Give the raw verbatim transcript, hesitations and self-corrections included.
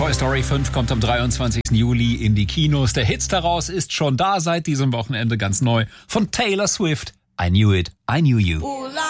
Toy Story fünf kommt am dreiundzwanzigsten Juli in die Kinos. Der Hit daraus ist schon da seit diesem Wochenende ganz neu von Taylor Swift. I Knew It, I Knew You.